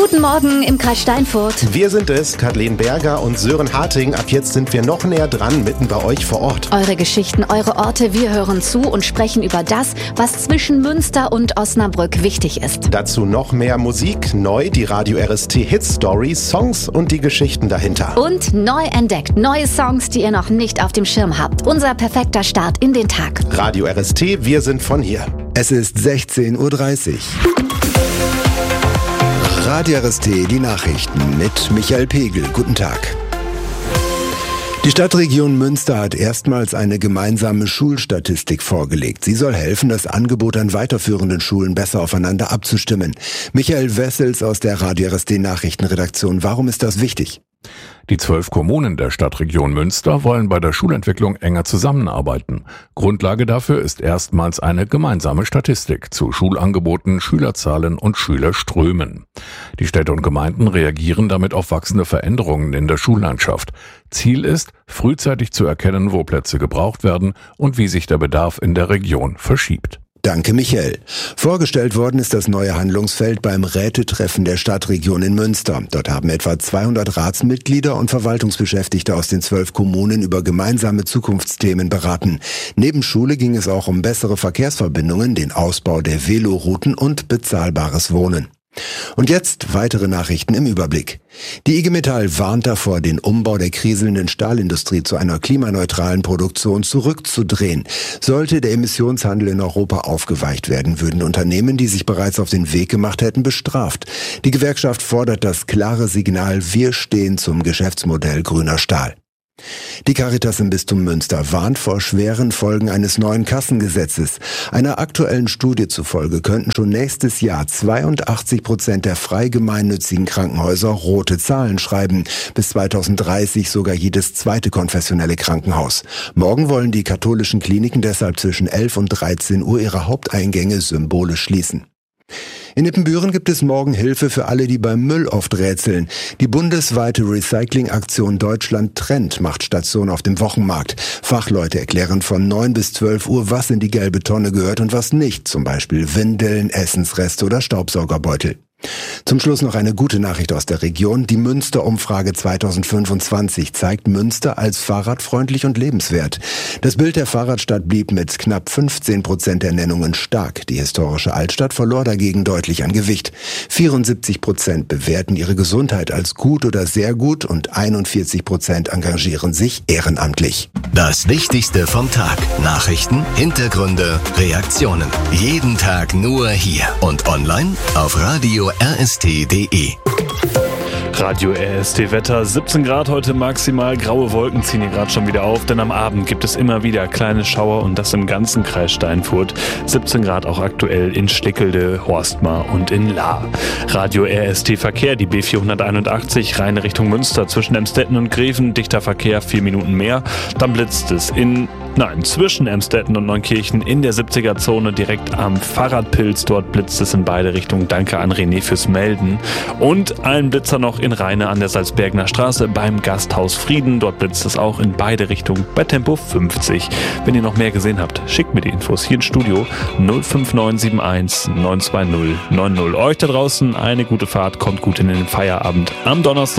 Guten Morgen im Kreis Steinfurt. Wir sind es, Kathleen Berger und Sören Harting. Ab jetzt sind wir noch näher dran, mitten bei euch vor Ort. Eure Geschichten, eure Orte, wir hören zu und sprechen über das, was zwischen Münster und Osnabrück wichtig ist. Dazu noch mehr Musik, neu die Radio RST Hit Story, Songs und die Geschichten dahinter. Und neu entdeckt, neue Songs, die ihr noch nicht auf dem Schirm habt. Unser perfekter Start in den Tag. Radio RST, wir sind von hier. Es ist 16:30 Uhr. Radio RST, die Nachrichten mit Michael Pegel. Guten Tag. Die Stadtregion Münster hat erstmals eine gemeinsame Schulstatistik vorgelegt. Sie soll helfen, das Angebot an weiterführenden Schulen besser aufeinander abzustimmen. Michael Wessels aus der Radio RST Nachrichtenredaktion. Warum ist das wichtig? Die 12 Kommunen der Stadtregion Münster wollen bei der Schulentwicklung enger zusammenarbeiten. Grundlage dafür ist erstmals eine gemeinsame Statistik zu Schulangeboten, Schülerzahlen und Schülerströmen. Die Städte und Gemeinden reagieren damit auf wachsende Veränderungen in der Schullandschaft. Ziel ist, frühzeitig zu erkennen, wo Plätze gebraucht werden und wie sich der Bedarf in der Region verschiebt. Danke, Michael. Vorgestellt worden ist das neue Handlungsfeld beim Rätetreffen der Stadtregion in Münster. Dort haben etwa 200 Ratsmitglieder und Verwaltungsbeschäftigte aus den 12 Kommunen über gemeinsame Zukunftsthemen beraten. Neben Schule ging es auch um bessere Verkehrsverbindungen, den Ausbau der Velorouten und bezahlbares Wohnen. Und jetzt weitere Nachrichten im Überblick. Die IG Metall warnt davor, den Umbau der kriselnden Stahlindustrie zu einer klimaneutralen Produktion zurückzudrehen. Sollte der Emissionshandel in Europa aufgeweicht werden, würden Unternehmen, die sich bereits auf den Weg gemacht hätten, bestraft. Die Gewerkschaft fordert das klare Signal: Wir stehen zum Geschäftsmodell grüner Stahl. Die Caritas im Bistum Münster warnt vor schweren Folgen eines neuen Kassengesetzes. Einer aktuellen Studie zufolge könnten schon nächstes Jahr 82% der frei gemeinnützigen Krankenhäuser rote Zahlen schreiben. Bis 2030 sogar jedes zweite konfessionelle Krankenhaus. Morgen wollen die katholischen Kliniken deshalb zwischen 11 und 13 Uhr ihre Haupteingänge symbolisch schließen. In Ippenbüren gibt es morgen Hilfe für alle, die beim Müll oft rätseln. Die bundesweite Recycling-Aktion Deutschland Trend macht Station auf dem Wochenmarkt. Fachleute erklären von 9 bis 12 Uhr, was in die gelbe Tonne gehört und was nicht. Zum Beispiel Windeln, Essensreste oder Staubsaugerbeutel. Zum Schluss noch eine gute Nachricht aus der Region. Die Münster-Umfrage 2025 zeigt Münster als fahrradfreundlich und lebenswert. Das Bild der Fahrradstadt blieb mit knapp 15% der Nennungen stark. Die historische Altstadt verlor dagegen deutlich an Gewicht. 74% bewerten ihre Gesundheit als gut oder sehr gut und 41% engagieren sich ehrenamtlich. Das Wichtigste vom Tag. Nachrichten, Hintergründe, Reaktionen. Jeden Tag nur hier und online auf Radio rst.de. Radio RST Wetter, 17 Grad heute maximal, graue Wolken ziehen hier gerade schon wieder auf, denn am Abend gibt es immer wieder kleine Schauer und das im ganzen Kreis Steinfurt. 17 Grad auch aktuell in Stickelde, Horstmar und in Lahr. Radio RST Verkehr, die B481, rein Richtung Münster zwischen Emstetten und Greven, dichter Verkehr, 4 Minuten mehr. Dann blitzt es zwischen Emstetten und Neunkirchen in der 70er-Zone direkt am Fahrradpilz. Dort blitzt es in beide Richtungen. Danke an René fürs Melden. Und ein Blitzer noch in Rheine an der Salzbergener Straße beim Gasthaus Frieden. Dort blitzt es auch in beide Richtungen bei Tempo 50. Wenn ihr noch mehr gesehen habt, schickt mir die Infos hier ins Studio 05971 920 90. Euch da draußen eine gute Fahrt, kommt gut in den Feierabend am Donnerstag.